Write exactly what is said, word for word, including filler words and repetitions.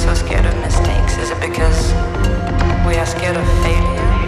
so scared of mistakes? Is it because we are scared of failure?